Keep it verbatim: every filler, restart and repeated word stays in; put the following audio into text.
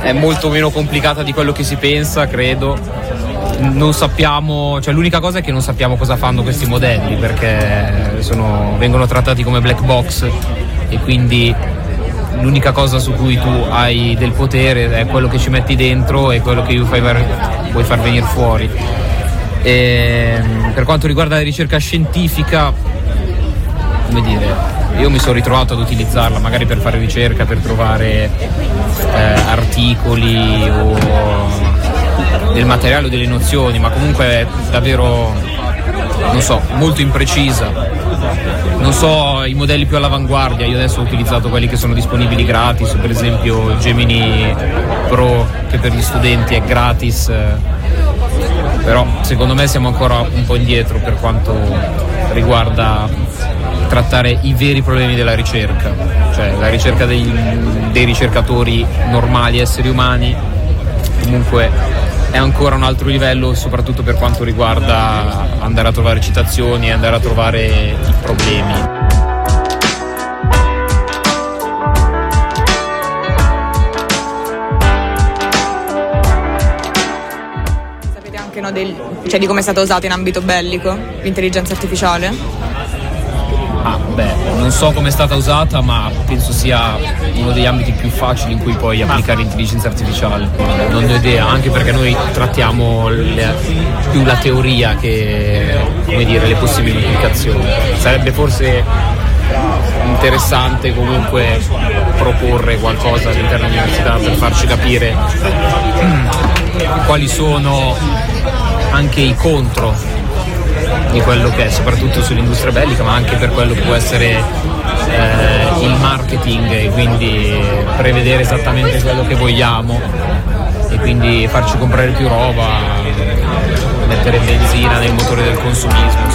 è molto meno complicata di quello che si pensa, credo. Non sappiamo, cioè l'unica cosa è che non sappiamo cosa fanno questi modelli, perché sono, vengono trattati come black box, e quindi l'unica cosa su cui tu hai del potere è quello che ci metti dentro e quello che fai, puoi far venire fuori. E per quanto riguarda la ricerca scientifica, come dire, io mi sono ritrovato ad utilizzarla magari per fare ricerca, per trovare eh, articoli o del materiale o delle nozioni, ma comunque è davvero, non so, molto imprecisa. Non so i modelli più all'avanguardia. Io adesso ho utilizzato quelli che sono disponibili gratis, per esempio Gemini Pro, che per gli studenti è gratis, però secondo me siamo ancora un po' indietro per quanto riguarda trattare i veri problemi della ricerca, cioè la ricerca dei, dei ricercatori normali, esseri umani, comunque è ancora un altro livello, soprattutto per quanto riguarda andare a trovare citazioni e andare a trovare i problemi. Sapete anche no, del, cioè, di come è stata usata in ambito bellico l'intelligenza artificiale? Ah, beh, non so come è stata usata, ma penso sia uno degli ambiti più facili in cui puoi applicare l'intelligenza artificiale. Non ho idea, anche perché noi trattiamo le, più la teoria che, come dire, le possibili implicazioni. Sarebbe forse interessante comunque proporre qualcosa all'interno dell'università per farci capire quali sono anche i contro di quello che è, soprattutto sull'industria bellica, ma anche per quello che può essere eh, il marketing, e quindi prevedere esattamente quello che vogliamo e quindi farci comprare più roba, mettere benzina nel motore del consumismo.